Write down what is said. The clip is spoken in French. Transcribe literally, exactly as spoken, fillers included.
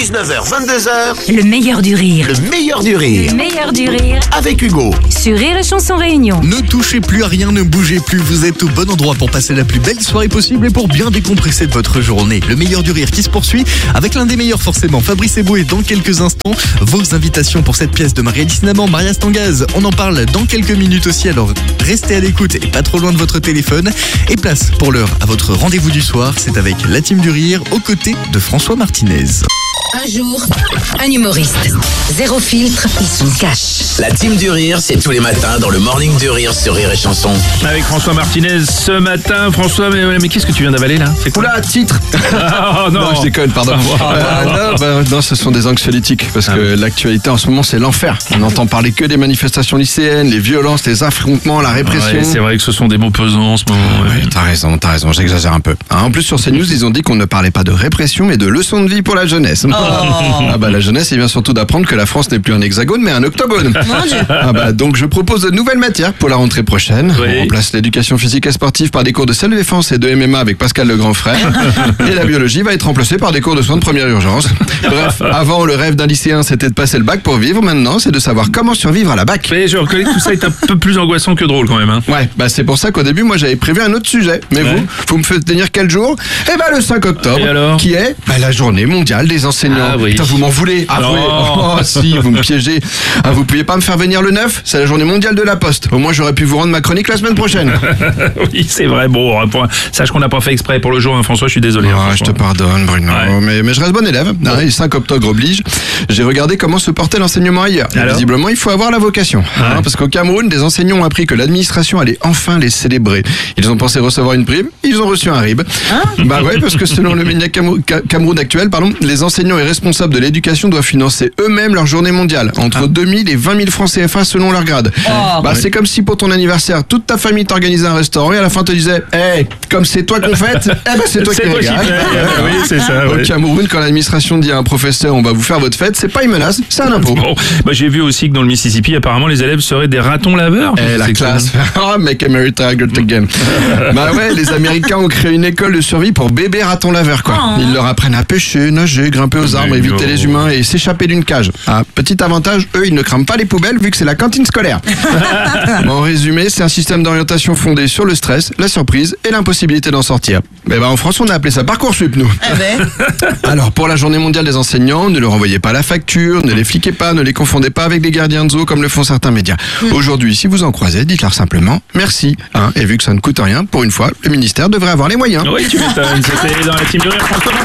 dix-neuf heures vingt-deux heures, Le meilleur du rire. le meilleur du rire. Le meilleur du rire. Avec Hugo. Sur Rire et Chanson Réunion. Ne touchez plus à rien, ne bougez plus, vous êtes au bon endroit pour passer la plus belle soirée possible et pour bien décompresser de votre journée. Le meilleur du rire qui se poursuit avec l'un des meilleurs forcément, Fabrice Eboué. Dans quelques instants, vos invitations pour cette pièce de Maria Disnamant, Maria Stangaz. On en parle dans quelques minutes aussi, alors restez à l'écoute et pas trop loin de votre téléphone. Et place pour l'heure à votre rendez-vous du soir, c'est avec la team du rire aux côtés de François Martinez. Un jour, un humoriste. Zéro filtre, il se cache. La team du rire, c'est tous les matins dans le Morning du rire sur Rire et Chanson. Avec François Martinez ce matin. François, mais, mais qu'est-ce que tu viens d'avaler là? C'est quoi? Oula, titre. Oh, non. Non, je déconne, pardon. Euh, non, bah, non, ce sont des anxiolytiques, parce Ah que l'actualité en ce moment, c'est l'enfer. On n'entend parler que des manifestations lycéennes, les violences, les affrontements, la répression. Ouais, c'est vrai que ce sont des mots pesants en ce moment. Ouais, ouais. t'as raison, t'as raison, j'exagère un peu. Hein, en plus, sur CNews, ils ont dit qu'on ne parlait pas de répression, mais de leçons de vie pour la jeunesse. Ah bah la jeunesse, il vient surtout d'apprendre que la France n'est plus un hexagone, mais un octogone. Ah bah donc je propose de nouvelles matières pour la rentrée prochaine. Oui. On remplace l'éducation physique et sportive par des cours de self-défense et de M M A avec Pascal le grand frère. Et la biologie va être remplacée par des cours de soins de première urgence. Bref, avant, le rêve d'un lycéen, c'était de passer le bac pour vivre. Maintenant, c'est de savoir comment survivre à la bac. Mais je reconnais que tout ça est un peu plus angoissant que drôle quand même. Hein. Ouais, bah c'est pour ça qu'au début, moi, j'avais prévu un autre sujet. Mais Ouais. vous, vous me faites tenir quel jour? Eh ben, le cinq octobre. Et alors qui est bah, la journée mondiale des enseignants. Ah oui. Putain, vous m'en voulez. Ah, Non. oui. Oh, si, vous me piégez. Ah, vous pouviez pas me faire venir le neuf? C'est la journée mondiale de la poste. Au moins, j'aurais pu vous rendre ma chronique la semaine prochaine. Oui, c'est vrai. Bon, pour- sache qu'on n'a pas fait exprès pour le jour, hein, François, je suis désolé. hein, Ah, je te franchement. pardonne, Bruno. Ouais. Mais, mais je reste bon élève. Ah, et cinq octobre oblige. J'ai regardé comment se portait l'enseignement ailleurs. Et Alors visiblement, il faut avoir la vocation. Hein, parce qu'au Cameroun, des enseignants ont appris que l'administration allait enfin les célébrer. Ils ont pensé recevoir une prime. Ils ont reçu un rib. Bah ouais, parce que selon le média Camou- Ca- Cameroun actuel, pardon, les enseignants et responsables de l'éducation doivent financer eux-mêmes leur journée mondiale. Entre deux mille et vingt mille francs C F A selon leur grade. Bah, c'est comme si pour ton anniversaire, toute ta famille t'organisait un restaurant et à la fin te disait, hey, comme c'est toi qu'on fête, eh ben c'est toi qui C'est toi qui régale. paye. Oui, c'est ça. Au ouais. Cameroun, quand l'administration dit à un professeur on va vous faire votre fête, c'est pas une menace, c'est un impôt. Bon, bah, j'ai vu aussi que dans le Mississippi, apparemment, les élèves seraient des ratons laveurs. Eh, la C'est classe. Oh, make America great again. Bah ouais, les Américains ont créé une école de survie pour bébés ratons laveurs, quoi. Ils leur apprennent à pêcher, nager, grimper aux arbres, Mais éviter non. les humains et s'échapper d'une cage. Ah, petit avantage, eux, ils ne crament pas les poubelles vu que c'est la cantine scolaire. En résumé, c'est un système d'orientation fondé sur le stress, la surprise et l'impossibilité d'en sortir. Mais bah, en France, on a appelé ça Parcoursup, nous. Alors, pour la journée mondiale des enseignants, ne leur envoyez pas la facture, ne les fliquez pas, ne les confondez pas avec des gardiens de zoo comme le font certains médias. Aujourd'hui, si vous en croisez, dites-leur simplement merci. Hein, et vu que ça ne coûte rien, pour une fois, le ministère devrait avoir les moyens. Oui, tu m'étonnes. C'était dans la team du rire, François.